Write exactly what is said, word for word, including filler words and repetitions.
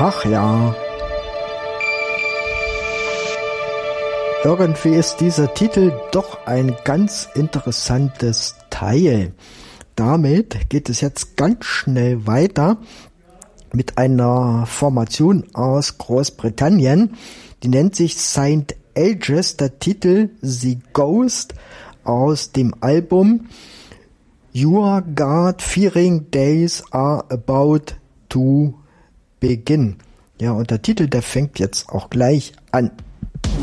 Ach ja. Irgendwie ist dieser Titel doch ein ganz interessantes Teil. Damit geht es jetzt ganz schnell weiter mit einer Formation aus Großbritannien. Die nennt sich Saint Ages, der Titel The Ghost aus dem Album Your God-Fearing Days Are About to Begin. Ja, und der Titel, der fängt jetzt auch gleich an.